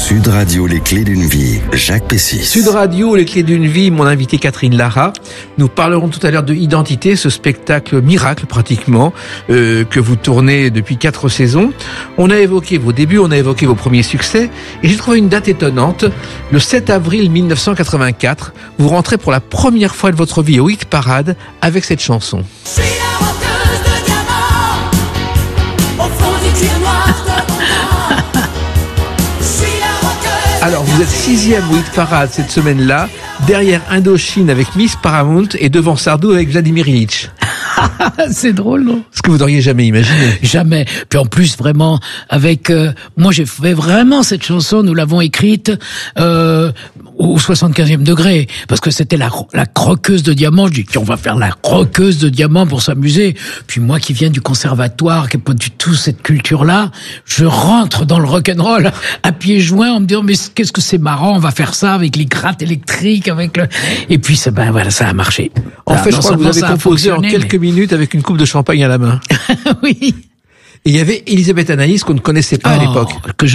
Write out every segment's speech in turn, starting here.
Sud Radio, les clés d'une vie, Jacques Pessis. Sud Radio, les clés d'une vie, mon invité Catherine Lara. Nous parlerons tout à l'heure de Identité, ce spectacle miracle pratiquement, que vous tournez depuis 4 saisons. On a évoqué vos débuts, on a évoqué vos premiers succès, et j'ai trouvé une date étonnante. Le 7 avril 1984, vous rentrez pour la première fois de votre vie au hit parade avec cette chanson. Je suis la roqueuse de diamant, au fond du cuir noir de mon âme. Je suis la roqueuse. Alors, vous êtes 6e au hit parade cette semaine-là, derrière Indochine avec Miss Paramount et devant Sardou avec Vladimir Ilitch. C'est drôle, non? Ce que vous n'auriez jamais imaginé. Jamais. Puis en plus, vraiment, avec... moi, j'ai fait vraiment cette chanson, nous l'avons écrite au 75e degré, parce que c'était la croqueuse de diamants. Je dis, on va faire la croqueuse de diamants pour s'amuser. Puis moi, qui viens du conservatoire, qui n'ai pas du tout cette culture-là, je rentre dans le rock'n'roll à pieds joints en me disant, mais qu'est-ce que c'est marrant, on va faire ça avec les grattes électriques, avec le... Et puis, ben voilà, ça a marché. En fait, je crois que vous avez composé en quelques minutes avec une coupe de champagne à la main. Oui. Et il y avait Elisabeth Anaïs qu'on ne connaissait pas à l'époque.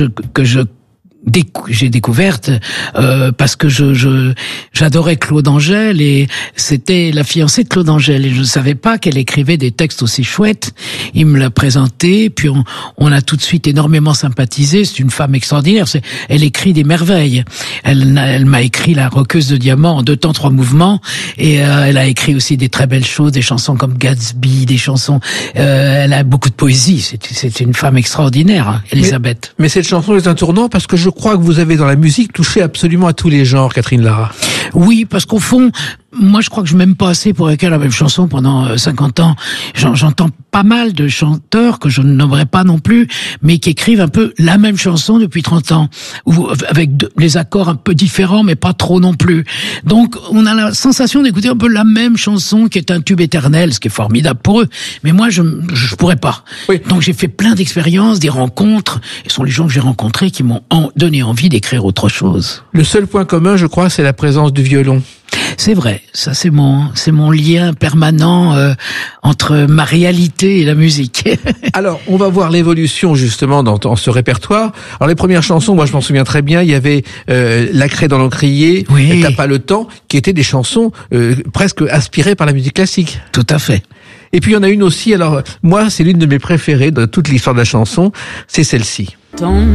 J'ai découverte parce que j'adorais Claude Angèle et c'était la fiancée de Claude Angèle et je ne savais pas qu'elle écrivait des textes aussi chouettes. Il me l'a présentée, puis on a tout de suite énormément sympathisé. C'est une femme extraordinaire. Elle écrit des merveilles. Elle m'a écrit La roqueuse de diamants en 2 temps 3 mouvements et elle a écrit aussi des très belles choses, des chansons comme Gatsby, des chansons. Elle a beaucoup de poésie. C'est une femme extraordinaire, hein, Elisabeth. Mais cette chanson est un tournant parce que je crois que vous avez dans la musique touché absolument à tous les genres, Catherine Lara. Oui, parce qu'au fond, moi je crois que je m'aime pas assez pour écrire la même chanson pendant 50 ans. J'entends pas mal de chanteurs que je ne nommerai pas non plus, mais qui écrivent un peu la même chanson depuis 30 ans, ou avec les accords un peu différents, mais pas trop non plus. Donc on a la sensation d'écouter un peu la même chanson qui est un tube éternel, ce qui est formidable pour eux. Mais moi je pourrais pas. Oui. Donc j'ai fait plein d'expériences, des rencontres, et ce sont les gens que j'ai rencontrés qui m'ont donné envie d'écrire autre chose. Le seul point commun, je crois, c'est la présence du violon. C'est vrai, ça c'est mon lien permanent entre ma réalité et la musique. Alors, on va voir l'évolution justement dans ce répertoire. Alors les premières chansons, moi je m'en souviens très bien, il y avait La craie dans l'encrier, oui. T'as pas le temps, qui étaient des chansons presque inspirées par la musique classique. Tout à fait. Et puis il y en a une aussi, alors moi c'est l'une de mes préférées de toute l'histoire de la chanson, c'est celle-ci.